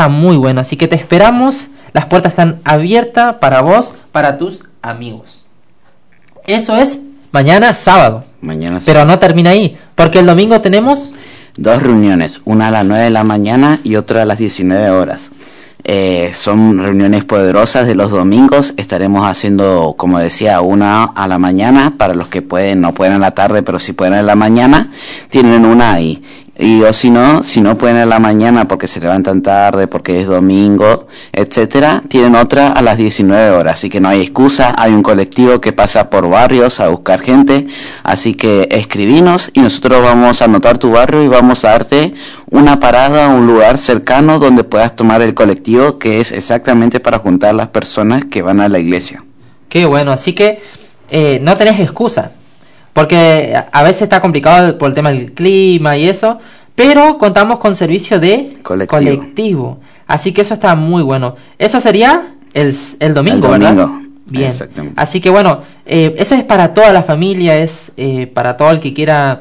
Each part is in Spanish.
está muy bueno. Así que te esperamos. Las puertas están abiertas para vos, para tus amigos. Eso es mañana sábado. Pero no termina ahí, porque el domingo tenemos 2 reuniones, una a las 9 de la mañana y otra a las 19 horas. Son reuniones poderosas de los domingos. Estaremos haciendo, como decía, una a la mañana para los que pueden, no pueden a la tarde, pero si pueden en la mañana, tienen una ahí. Y o si no pueden en la mañana porque se levantan tarde, porque es domingo, etcétera, tienen otra a las 19 horas. Así que no hay excusa, hay un colectivo que pasa por barrios a buscar gente. Así que escribinos y nosotros vamos a anotar tu barrio y vamos a darte una parada, un lugar cercano donde puedas tomar el colectivo, que es exactamente para juntar las personas que van a la iglesia. Qué bueno, así que no tenés excusa. Porque a veces está complicado por el tema del clima y eso, pero contamos con servicio de colectivo. Así que eso está muy bueno. Eso sería el domingo, ¿verdad? Bien. Así que bueno, eso es para toda la familia, es para todo el que quiera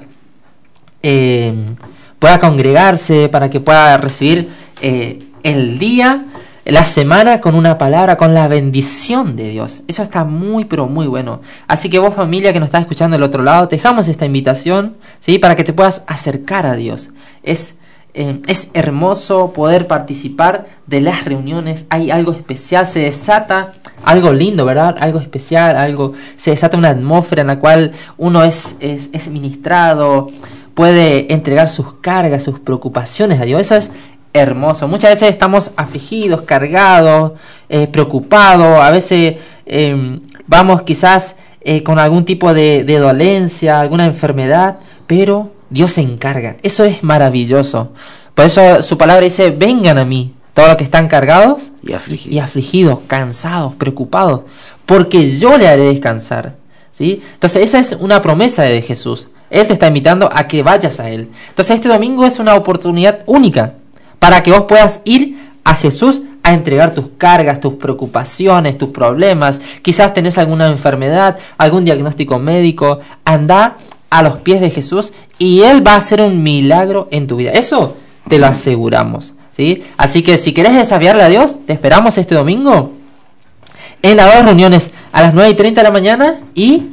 pueda congregarse, para que pueda recibir el día, la semana con una palabra, con la bendición de Dios. Eso está muy, pero muy bueno. Así que vos, familia que nos estás escuchando del otro lado, te dejamos esta invitación, ¿sí? Para que te puedas acercar a Dios. Es hermoso poder participar de las reuniones. Hay algo especial, se desata algo lindo, ¿verdad? Algo especial, se desata una atmósfera en la cual uno es ministrado, puede entregar sus cargas, sus preocupaciones a Dios. Eso es hermoso. Muchas veces estamos afligidos, cargados, preocupados. A veces vamos quizás con algún tipo de dolencia, alguna enfermedad, pero Dios se encarga. Eso es maravilloso. Por eso su palabra dice: vengan a mí todos los que están cargados y afligidos, cansados, preocupados, porque yo le haré descansar, ¿sí? Entonces esa es una promesa de Jesús. Él te está invitando a que vayas a Él. Entonces este domingo es una oportunidad única para que vos puedas ir a Jesús a entregar tus cargas, tus preocupaciones, tus problemas. Quizás tenés alguna enfermedad, algún diagnóstico médico. Anda a los pies de Jesús y Él va a hacer un milagro en tu vida. Eso te lo aseguramos, ¿sí? Así que si querés desafiarle a Dios, te esperamos este domingo en las 2 reuniones, a las 9:30 de la mañana y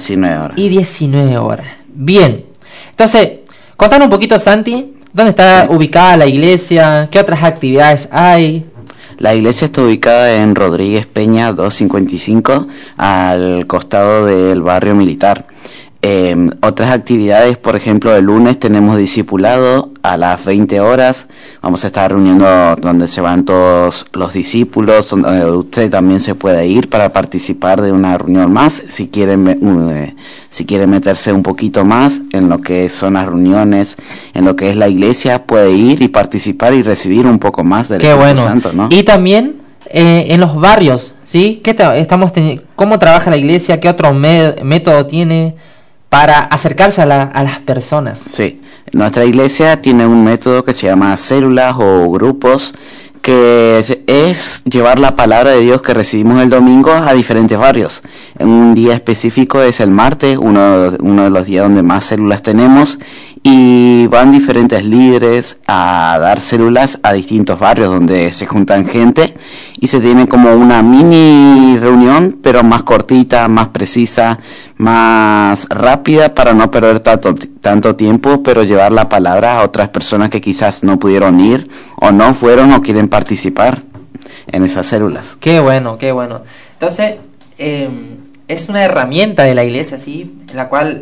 19 horas. Bien, entonces, contanos un poquito, Santi, ¿dónde está ubicada la iglesia? ¿Qué otras actividades hay? La iglesia está ubicada en Rodríguez Peña 255, al costado del barrio militar. Otras actividades, por ejemplo, el lunes tenemos discipulado a las 20 horas. Vamos a estar reuniendo donde se van todos los discípulos, donde usted también se puede ir para participar de una reunión más. Si quiere meterse un poquito más en lo que son las reuniones, en lo que es la iglesia, puede ir y participar y recibir un poco más del Espíritu Santo, ¿no? Y también en los barrios, ¿sí? ¿Cómo trabaja la iglesia? ¿Qué otro método tiene para acercarse a las personas? Sí, nuestra iglesia tiene un método que se llama células o grupos, que es llevar la palabra de Dios que recibimos el domingo a diferentes barrios. En un día específico es el martes, uno de los días donde más células tenemos, y van diferentes líderes a dar células a distintos barrios donde se juntan gente y se tiene como una mini reunión, pero más cortita, más precisa, más rápida, para no perder tanto tiempo, pero llevar la palabra a otras personas que quizás no pudieron ir o no fueron o quieren participar en esas células. Qué bueno, qué bueno. Entonces, es una herramienta de la iglesia, ¿sí? En la cual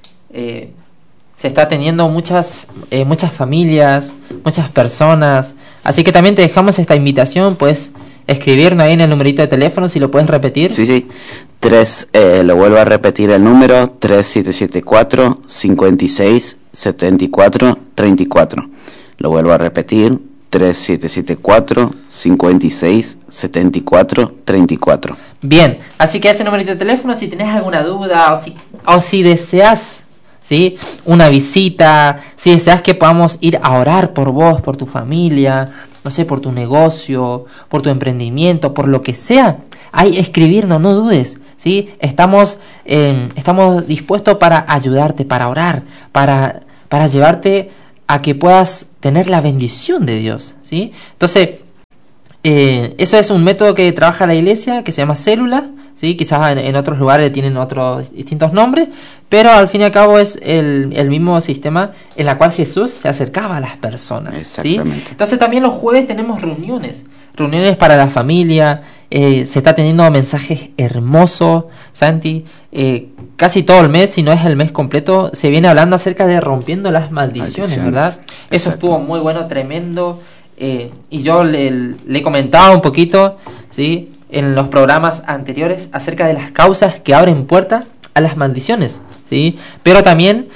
se está teniendo muchas familias, muchas personas. Así que también te dejamos esta invitación, puedes escribirnos ahí en el numerito de teléfono, si lo puedes repetir. Sí. Lo vuelvo a repetir el número: 3774-5674-34. Lo vuelvo a repetir: 3774-5674-34. Bien, así que ese numerito de teléfono, si tenés alguna duda o si deseas, ¿sí?, una visita, si deseas que podamos ir a orar por vos, por tu familia, no sé, por tu negocio, por tu emprendimiento, por lo que sea, ahí escribirnos, no dudes, ¿sí? Estamos dispuestos para ayudarte, para orar, para llevarte a que puedas tener la bendición de Dios, ¿sí? Entonces, Eso es un método que trabaja la iglesia, que se llama célula, ¿sí? Quizás en otros lugares tienen otros distintos nombres, pero al fin y al cabo es el mismo sistema en la cual Jesús se acercaba a las personas, ¿sí? Entonces también los jueves tenemos reuniones para la familia. Se está teniendo mensajes hermosos, Santi. Casi todo el mes, si no es el mes completo, se viene hablando acerca de rompiendo las maldiciones, ¿verdad? Eso estuvo muy bueno, tremendo. Y yo le comentaba un poquito, ¿sí?, en los programas anteriores acerca de las causas que abren puerta a las maldiciones, ¿sí? Pero también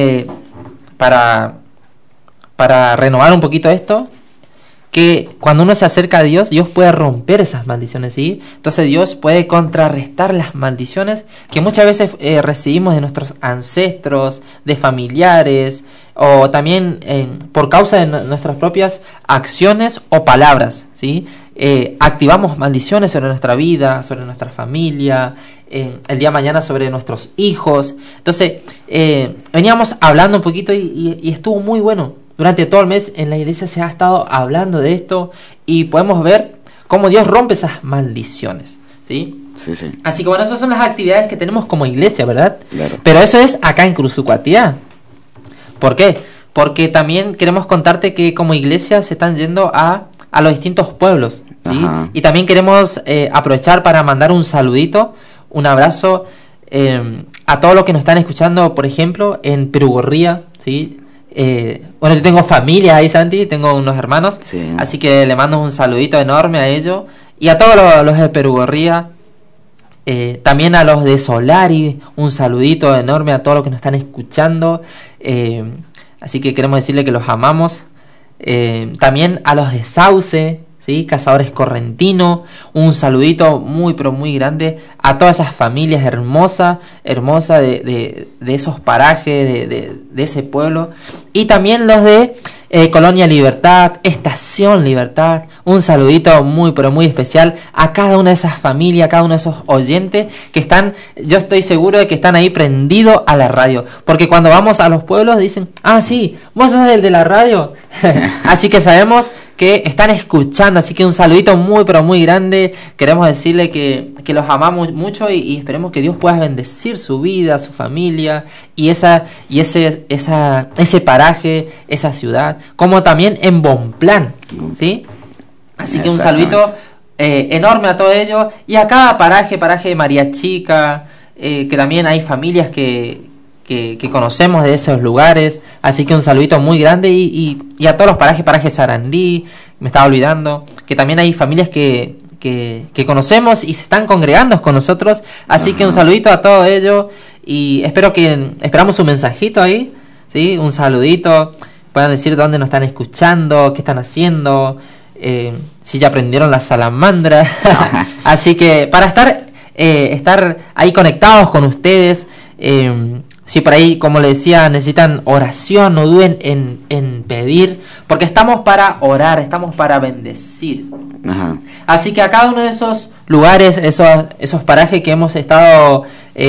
para renovar un poquito esto, que cuando uno se acerca a Dios, Dios puede romper esas maldiciones, ¿sí? Entonces Dios puede contrarrestar las maldiciones que muchas veces recibimos de nuestros ancestros, de familiares, o también por causa de nuestras propias acciones o palabras, ¿sí? Activamos maldiciones sobre nuestra vida, sobre nuestra familia, el día de mañana sobre nuestros hijos. Entonces, veníamos hablando un poquito y estuvo muy bueno. Durante todo el mes en la iglesia se ha estado hablando de esto y podemos ver cómo Dios rompe esas maldiciones, ¿sí? Sí, sí. Así que bueno, esas son las actividades que tenemos como iglesia, ¿verdad? Claro. Pero eso es acá en Cruzucuatía. ¿Por qué? Porque también queremos contarte que como iglesia se están yendo a los distintos pueblos, ¿sí? Y también queremos aprovechar para mandar un saludito, un abrazo a todos los que nos están escuchando, por ejemplo, en Perugorría, ¿sí? Bueno, yo tengo familia ahí, Santi, tengo unos hermanos, sí. Así que le mando un saludito enorme a ellos y a todos los de Perugorría, también a los de Solari, un saludito enorme a todos los que nos están escuchando, así que queremos decirle que los amamos, también a los de Sauce, ¿sí? Cazadores Correntino, un saludito muy pero muy grande a todas esas familias hermosas de esos parajes, de ese pueblo, y también los de Colonia Libertad, Estación Libertad, un saludito muy pero muy especial a cada una de esas familias, a cada uno de esos oyentes que están, yo estoy seguro de que están ahí prendidos a la radio, porque cuando vamos a los pueblos dicen, sí, vos sos el de la radio, así que sabemos que están escuchando, así que un saludito muy pero muy grande. Queremos decirle que los amamos mucho y esperemos que Dios pueda bendecir su vida, su familia y ese paraje, esa ciudad, como también en Bonplan, ¿sí? Así que un saludito enorme a todo ello y a cada paraje de María Chica, que también hay familias que conocemos de esos lugares, así que un saludito muy grande y a todos los parajes Sarandí, me estaba olvidando, que también hay familias que conocemos y se están congregando con nosotros, así que un saludito a todo ello y esperamos un mensajito ahí, ¿sí? Un saludito, puedan decir dónde nos están escuchando, qué están haciendo, si ya aprendieron la salamandra, así que para estar ahí conectados con ustedes, si por ahí, como les decía, necesitan oración, no duden en pedir, porque estamos para orar, estamos para bendecir. Así que a cada uno de esos lugares, esos parajes que hemos estado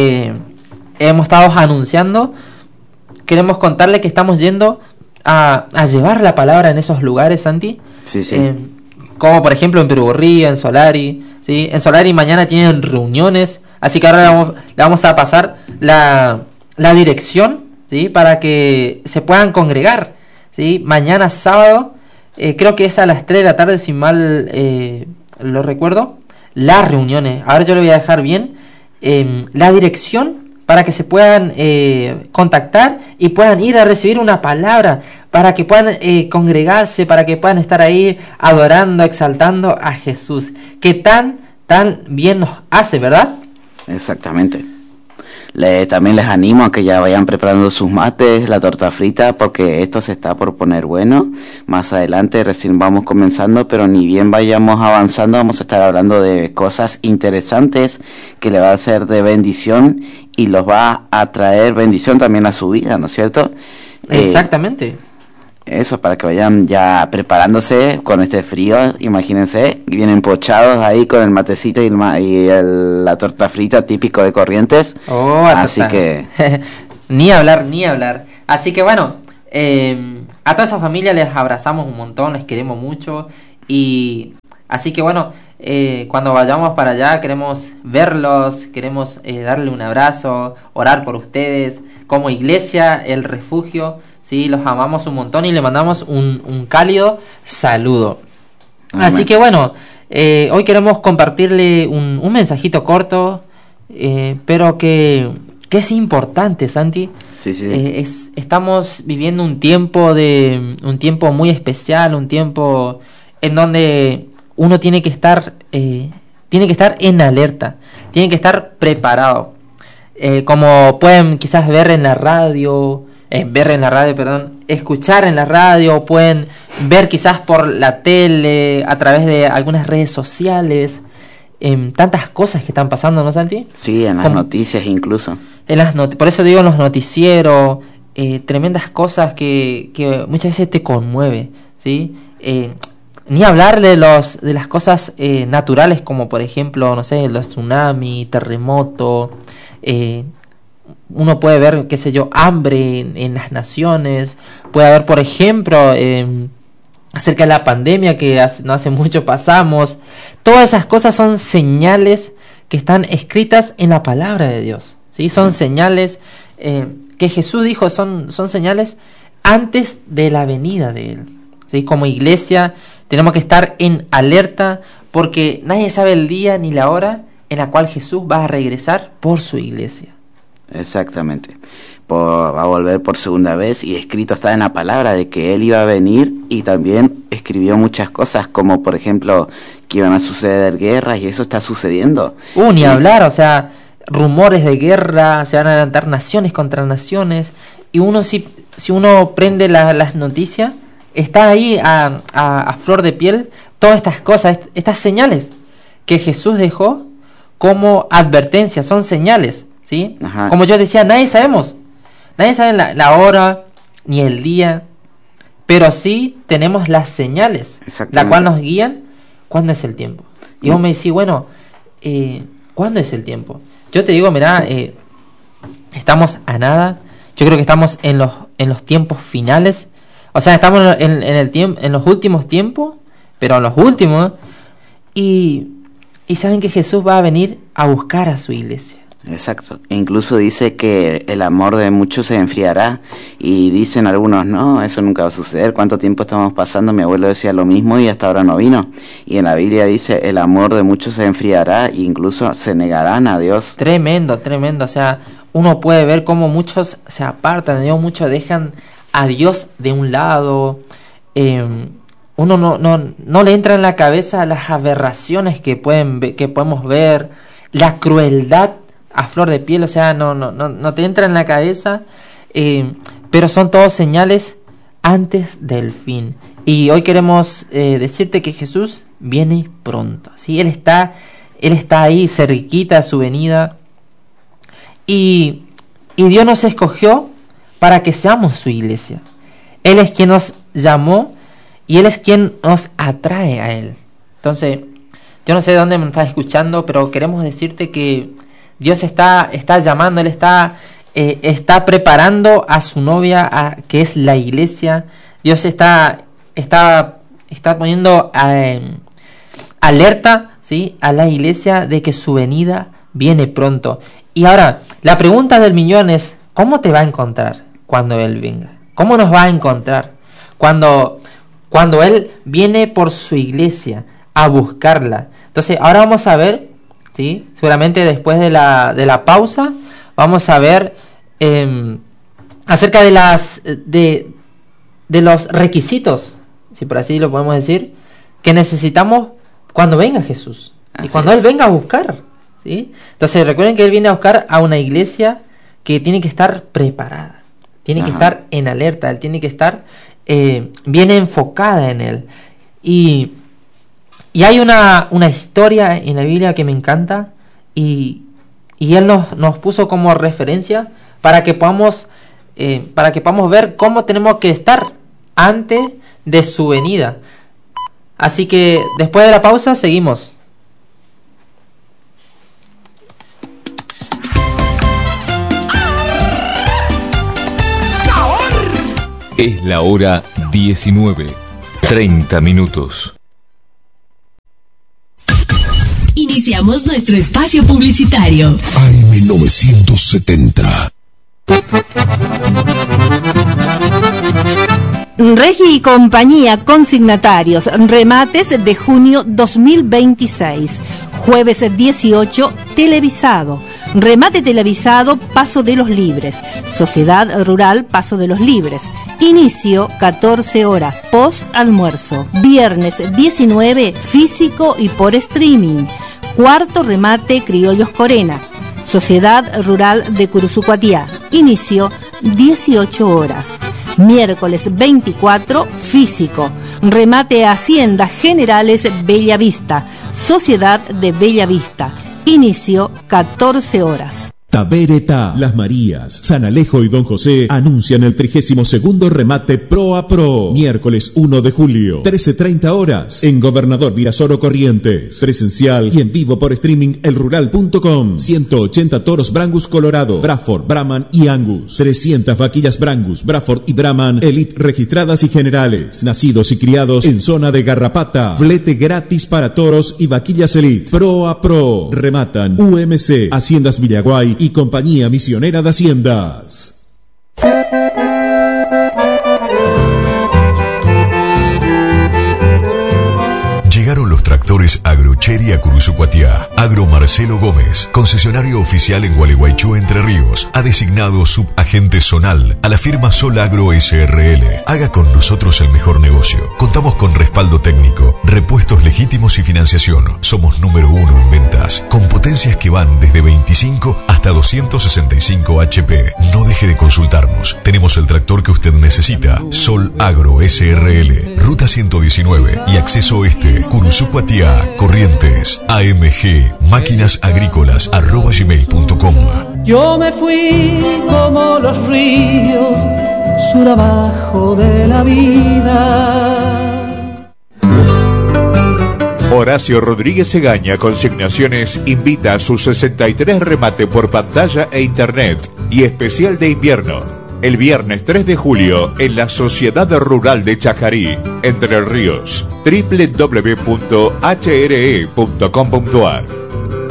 anunciando, queremos contarle que estamos yendo a llevar la palabra en esos lugares, Santi. Sí, sí. Como por ejemplo en Perugorría, en Solari, ¿sí? En Solari mañana tienen reuniones, así que ahora le vamos a pasar la dirección, ¿sí? Para que se puedan congregar, ¿sí? Mañana sábado, creo que es a las 3 de la tarde, si mal lo recuerdo, las reuniones. Ahora yo le voy a dejar bien la dirección para que se puedan contactar y puedan ir a recibir una palabra, para que puedan congregarse, para que puedan estar ahí adorando, exaltando a Jesús, que tan bien nos hace, ¿verdad? Exactamente. También les animo a que ya vayan preparando sus mates, la torta frita, porque esto se está por poner bueno. Más adelante recién vamos comenzando, pero ni bien vayamos avanzando, vamos a estar hablando de cosas interesantes que le va a ser de bendición y los va a traer bendición también a su vida, ¿no es cierto? Exactamente. Eso, para que vayan ya preparándose con este frío, imagínense, vienen empochados ahí con el matecito y la torta frita típico de Corrientes. Así que... ni hablar. Así que bueno, a toda esa familia les abrazamos un montón, les queremos mucho y Así que bueno, cuando vayamos para allá queremos verlos, queremos darle un abrazo, orar por ustedes. Como iglesia, el refugio, ¿sí? Los amamos un montón y le mandamos un cálido saludo. Amén. Así que bueno, hoy queremos compartirle un mensajito corto, pero que es importante, Santi. Sí, sí. Estamos viviendo un tiempo muy especial, un tiempo en donde uno tiene que estar en alerta, tiene que estar preparado. Como pueden quizás ver en la radio, escuchar en la radio, pueden ver quizás por la tele, a través de algunas redes sociales, tantas cosas que están pasando, ¿no, Santi? Sí, en las noticias incluso. Por eso digo, en los noticieros, tremendas cosas que muchas veces te conmueve, ¿sí? Ni hablar de las cosas naturales, como por ejemplo, no sé, los tsunamis, terremotos. Uno puede ver, qué sé yo, hambre en las naciones. Puede haber, por ejemplo, acerca de la pandemia que no hace mucho pasamos. Todas esas cosas son señales que están escritas en la palabra de Dios, ¿sí? Son señales que Jesús dijo, son señales antes de la venida de Él, ¿sí? Como iglesia tenemos que estar en alerta porque nadie sabe el día ni la hora en la cual Jesús va a regresar por su iglesia. Exactamente. Va a volver por segunda vez y escrito está en la palabra de que Él iba a venir, y también escribió muchas cosas como por ejemplo que iban a suceder guerras, y eso está sucediendo. Ni hablar, o sea, rumores de guerra, se van a levantar naciones contra naciones, y uno si uno prende las noticias, está ahí a flor de piel todas estas cosas, estas señales que Jesús dejó como advertencia, son señales, ¿sí? Ajá. Como yo decía, nadie sabe la hora ni el día, pero sí tenemos las señales, la cual nos guían cuándo es el tiempo. Y vos me decís, bueno, ¿cuándo es el tiempo? Yo te digo, mirá, estamos a nada. Yo creo que estamos en los tiempos finales. O sea, estamos en los últimos tiempos, pero en los últimos. Y saben que Jesús va a venir a buscar a su iglesia. Exacto. Incluso dice que el amor de muchos se enfriará, y dicen algunos, no, eso nunca va a suceder. ¿Cuánto tiempo estamos pasando? Mi abuelo decía lo mismo y hasta ahora no vino. Y en la Biblia dice, el amor de muchos se enfriará e incluso se negarán a Dios. Tremendo, tremendo. O sea, uno puede ver cómo muchos se apartan de Dios, muchos dejan a Dios de un lado. Uno no le entra en la cabeza las aberraciones que podemos ver, la crueldad a flor de piel, o sea, no te entra en la cabeza, pero son todos señales antes del fin. Y hoy queremos decirte que Jesús viene pronto, ¿sí? Él está ahí cerquita a su venida, y Dios nos escogió para que seamos su iglesia. Él es quien nos llamó y Él es quien nos atrae a Él. Entonces, yo no sé de dónde me estás escuchando, pero queremos decirte que Dios está llamando, Él está preparando a su novia, que es la iglesia. Dios está poniendo alerta, ¿sí?, a la iglesia de que su venida viene pronto. Y ahora, la pregunta del millón es, ¿cómo te va a encontrar cuando Él venga? ¿Cómo nos va a encontrar cuando Él viene por su iglesia a buscarla? Entonces, ahora vamos a ver, ¿sí?, seguramente después de la pausa, vamos a ver acerca de los requisitos, si por así lo podemos decir, que necesitamos cuando venga Jesús. Así y cuando es. Él venga a buscar, ¿sí? Entonces, recuerden que Él viene a buscar a una iglesia que tiene que estar preparada, tiene que estar en alerta, Él tiene que estar bien enfocada en Él. Y hay una historia en la Biblia que me encanta, y Él nos puso como referencia para que podamos ver cómo tenemos que estar antes de su venida. Así que después de la pausa seguimos. Es la hora 19:30. Iniciamos nuestro espacio publicitario. AM970. Regi y compañía, consignatarios, remates de junio 2026, jueves 18, televisado. Remate televisado, Paso de los Libres. Sociedad Rural, Paso de los Libres. Inicio 14 horas, post almuerzo. Viernes 19, físico y por streaming. Cuarto remate, Criollos Corena. Sociedad Rural de Curuzucuatiá. Inicio 18 horas. Miércoles 24, físico. Remate Haciendas Generales Bella Vista. Sociedad de Bella Vista. Inicio 14 horas. Tabereta, Las Marías, San Alejo y Don José anuncian el 32º remate Pro a Pro, miércoles 1 de julio, 13:30 horas, en Gobernador Virasoro Corrientes. Presencial y en vivo por streaming elrural.com. 180 toros Brangus Colorado, Braford, Brahman y Angus. 300 vaquillas Brangus, Braford y Brahman, Elite registradas y generales, nacidos y criados en zona de Garrapata. Flete gratis para toros y vaquillas Elite. Pro a Pro. Rematan UMC, Haciendas Villaguay y Compañía Misionera de Haciendas. Llegaron los tractores Agrocheri a Curuzucuatiá. Agro Marcelo Gómez, concesionario oficial en Gualeguaychú, Entre Ríos, ha designado subagente zonal a la firma Sol Agro SRL. Haga con nosotros el mejor negocio. Contamos con respaldo técnico, repuestos legítimos y financiación. Somos número 1 en ventas, con potencias que van desde 25 hasta 265 HP. No deje de consultarnos. Tenemos el tractor que usted necesita. Sol Agro SRL, Ruta 119 y Acceso Oeste, Curuzucuatiá, Corrientes. AMG, máquinasagrícolas@gmail.com. Yo me fui como los ríos, sur abajo de la vida. Horacio Rodríguez Egaña Consignaciones invita a sus 63 remate por pantalla e internet y especial de invierno. El viernes 3 de julio en la Sociedad Rural de Chajarí, Entre Ríos, www.hre.com.ar.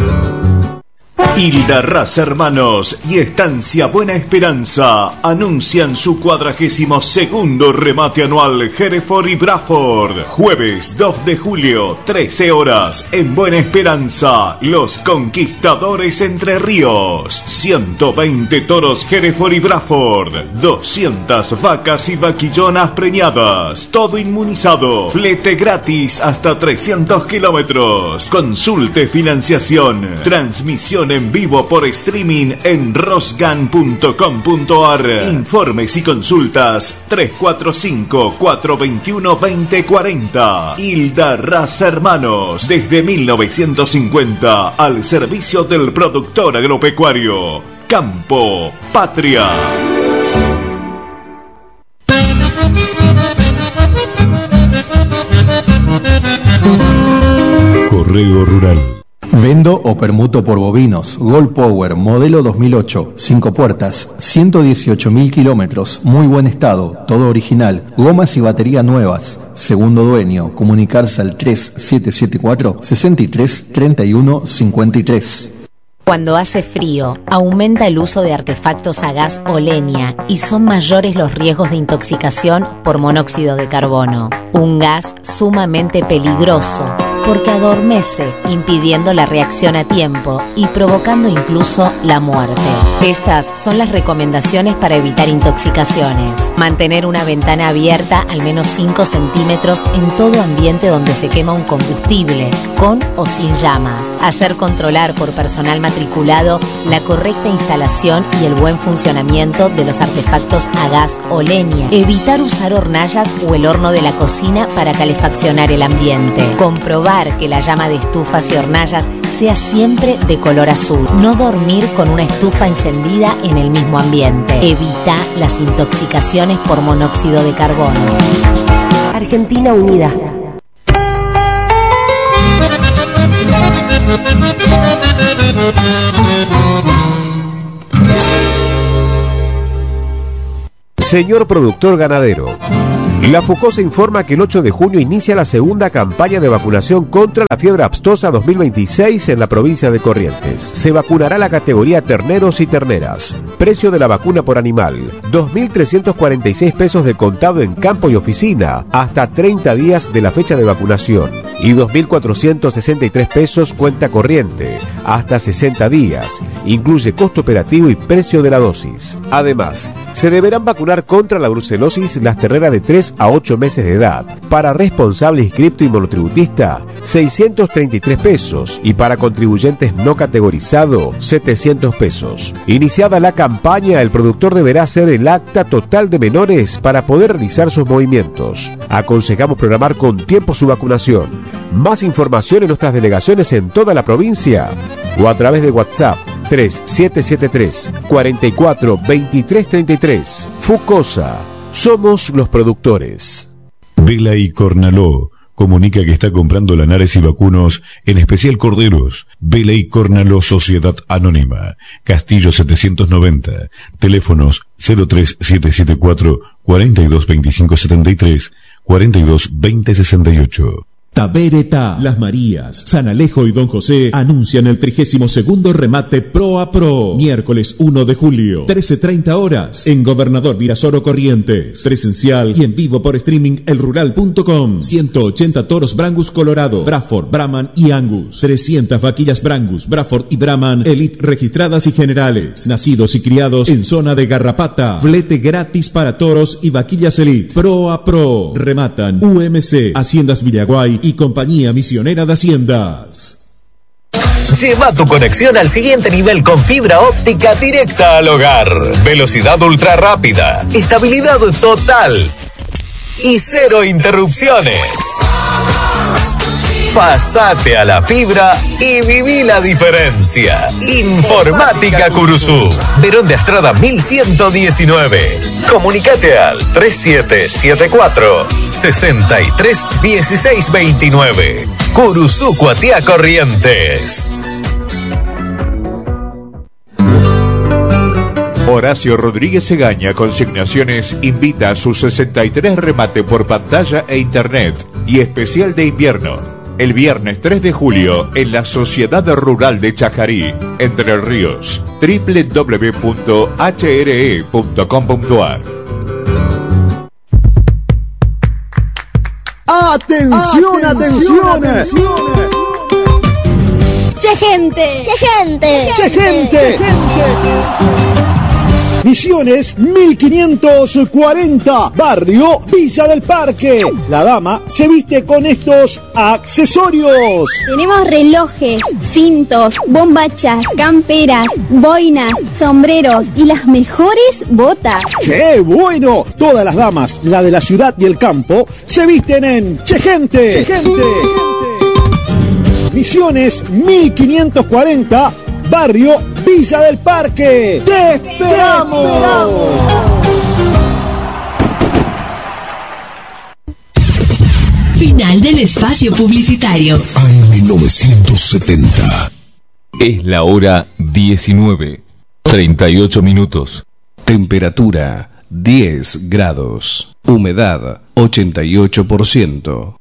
Hildarraz Hermanos y Estancia Buena Esperanza anuncian su 42º remate anual Hereford y Braford. Jueves 2 de julio, 13 horas, en Buena Esperanza, Los Conquistadores Entre Ríos. 120 toros Hereford y Braford, 200 vacas y vaquillonas preñadas, todo inmunizado, flete gratis hasta 300 kilómetros. Consulte financiación, transmisión en vivo por streaming en rosgan.com.ar. Informes y consultas 345-421-2040. Hildarraz Hermanos, desde 1950 al servicio del productor agropecuario. Campo Patria. Correo Rural. Vendo o permuto por bovinos. Gold Power, modelo 2008. 5 puertas, 118.000 kilómetros. Muy buen estado, todo original. Gomas y batería nuevas. Segundo dueño. Comunicarse al 3774 63 31 53. Cuando hace frío, aumenta el uso de artefactos a gas o leña y son mayores los riesgos de intoxicación por monóxido de carbono. Un gas sumamente peligroso porque adormece, impidiendo la reacción a tiempo y provocando incluso la muerte. Estas son las recomendaciones para evitar intoxicaciones. Mantener una ventana abierta al menos 5 centímetros en todo ambiente donde se quema un combustible, con o sin llama. Hacer controlar por personal matriculado la correcta instalación y el buen funcionamiento de los artefactos a gas o leña. Evitar usar hornallas o el horno de la cocina para calefaccionar el ambiente. Comprobar que la llama de estufas y hornallas sea siempre de color azul. No dormir con una estufa encendida en el mismo ambiente. Evita las intoxicaciones por monóxido de carbono. Argentina Unida. Señor productor ganadero, La FUCOSA informa que el 8 de junio inicia la segunda campaña de vacunación contra la fiebre aftosa 2026 en la provincia de Corrientes. Se vacunará la categoría terneros y terneras. Precio de la vacuna por animal, 2.346 pesos de contado en campo y oficina, hasta 30 días de la fecha de vacunación. Y 2.463 pesos cuenta corriente, hasta 60 días. Incluye costo operativo y precio de la dosis. Además, se deberán vacunar contra la brucelosis las terneras de 3 a 8 meses de edad. Para responsable inscripto y monotributista, 633 pesos. Y para contribuyentes no categorizado, 700 pesos. Iniciada la campaña, el productor deberá hacer el acta total de menores para poder realizar sus movimientos. Aconsejamos programar con tiempo su vacunación. Más información en nuestras delegaciones en toda la provincia o a través de WhatsApp 3773 44 23 33. FUCOSA. Somos los productores. Vela y Cornaló comunica que está comprando lanares y vacunos, en especial corderos. Vela y Cornaló Sociedad Anónima, Castillo 790, teléfonos 03774 422573 422068. Tabereta, Las Marías, San Alejo y Don José anuncian el 32º remate Pro a Pro, miércoles 1 de julio, 13:30 horas, en Gobernador Virasoro Corrientes. Presencial y en vivo por streaming elrural.com. 180 toros Brangus Colorado, Braford, Brahman y Angus. 300 vaquillas Brangus, Braford y Brahman Elite registradas y generales, nacidos y criados en zona de Garrapata. Flete gratis para toros y vaquillas Elite. Pro a Pro. Rematan UMC, Haciendas Villaguay y Compañía Misionera de Haciendas. Lleva tu conexión al siguiente nivel con fibra óptica directa al hogar. Velocidad ultra rápida, estabilidad total y 0 interrupciones. Pasate a la fibra y viví la diferencia. Informática Curuzú, Verón de Astrada 1119. Comunicate al 3774 631629. Curuzú Cuatiá Corrientes. Horacio Rodríguez Egaña Consignaciones invita a su 63 remate por pantalla e internet y especial de invierno. El viernes 3 de julio en la Sociedad Rural de Chajarí, Entre Ríos, www.hre.com.ar. ¡Atención, atención! ¡Che gente! ¡Che gente! ¡Che gente! Misiones 1540, barrio Villa del Parque. La dama se viste con estos accesorios. Tenemos relojes, cintos, bombachas, camperas, boinas, sombreros y las mejores botas. ¡Qué bueno! Todas las damas, la de la ciudad y el campo, se visten en Che Gente. Che Gente. Misiones 1540, barrio Villa del Parque. ¡Te esperamos! Final del espacio publicitario. AM 970. Es la hora 19, 38 minutos. Temperatura 10 grados. Humedad 88%.